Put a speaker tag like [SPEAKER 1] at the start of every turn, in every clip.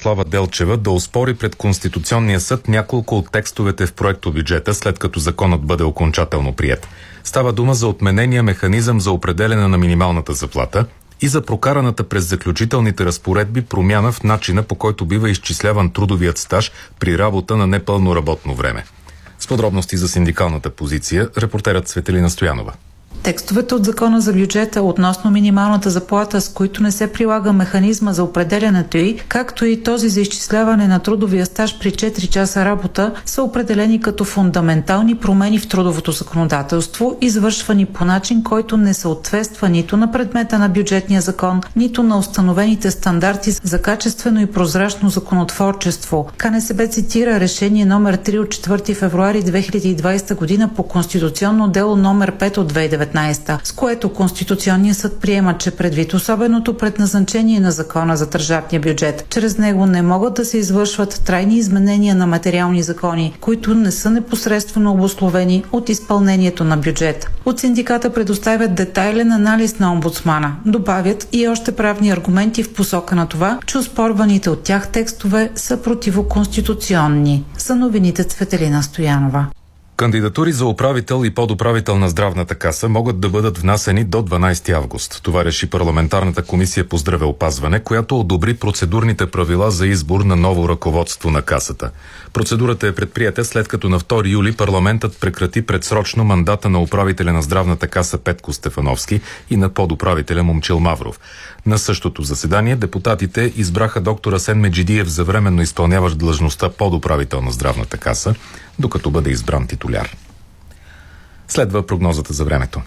[SPEAKER 1] Мирослава Делчева да оспори пред Конституционния съд няколко от текстовете в проектобюджета, след като законът бъде окончателно приет. Става дума за отменения механизъм за определяне на минималната заплата и за прокараната през заключителните разпоредби промяна в начина, по който бива изчисляван трудовият стаж при работа на непълно работно време. С подробности за синдикалната позиция, репортерът Цветелина Стоянова.
[SPEAKER 2] Текстовете от закона за бюджета относно минималната заплата, с които не се прилага механизма за определянето й, както и този за изчисляване на трудовия стаж при 4 часа работа, са определени като фундаментални промени в трудовото законодателство, извършвани по начин, който не съответства нито на предмета на бюджетния закон, нито на установените стандарти за качествено и прозрачно законотворчество. КНСБ цитира решение номер 3 от 4 февруари 2020 година по конституционно дело номер 5 от 2019, с което Конституционният съд приема, че предвид особеното предназначение на закона за държавния бюджет, чрез него не могат да се извършват трайни изменения на материални закони, които не са непосредствено обусловени от изпълнението на бюджет. От синдиката предоставят детайлен анализ на омбудсмана. Добавят и още правни аргументи в посока на това, че оспорваните от тях текстове са противоконституционни. За новините Цветелина Стоянова.
[SPEAKER 1] Кандидатури за управител и подуправител на Здравната каса могат да бъдат внасени до 12 август. Това реши парламентарната комисия по здравеопазване, която одобри процедурните правила за избор на ново ръководство на касата. Процедурата е предприета след като на 2 юли парламентът прекрати предсрочно мандата на управителя на Здравната каса Петко Стефановски и на подуправителя Момчил Мавров. На същото заседание депутатите избраха доктор Асен Меджидиев за временно изпълняващ длъжността подуправител на Здравната каса, докато бъде избран титуляр. Следва прогнозата за времето.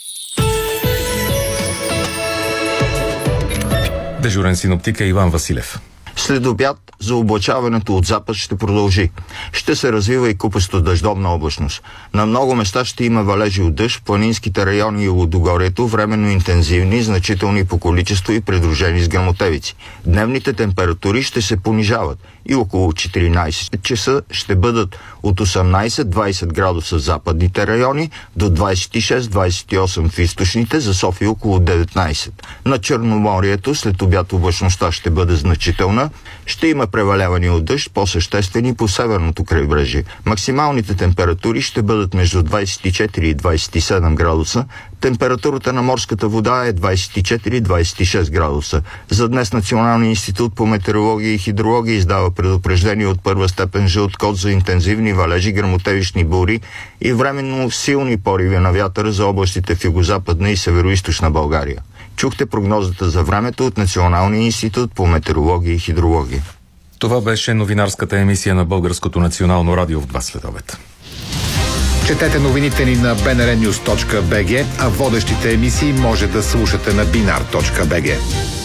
[SPEAKER 1] Дежурен синоптик е Иван Василев.
[SPEAKER 3] След обяд заоблачаването от запад ще продължи. Ще се развива и купесто дъждовна облачност. На много места ще има валежи от дъжд, планинските райони и Лудогорието временно интензивни, значителни по количество и придружени с гръмотевици. Дневните температури ще се понижават и около 14 часа ще бъдат от 18-20 градуса в западните райони до 26-28 в източните, за София около 19. На Черноморието след обяд облачността ще бъде значителна. Ще има превалявания от дъжд, по-съществени по северното крайбрежие. Максималните температури ще бъдат между 24 и 27 градуса. Температурата на морската вода е 24-26 градуса. За днес Националният институт по метеорология и хидрология издава предупреждение от първа степен жълт код за интензивни валежи, гръмотевични бури и временно силни пориви на вятъра за областите в югозападна и североизточна България. Чухте прогнозата за времето от Националния институт по метеорология и хидрология.
[SPEAKER 1] Това беше новинарската емисия на Българското национално радио в 2 следобед.
[SPEAKER 4] Четете новините ни на bnrnews.bg, а водещите емисии може да слушате на binar.bg.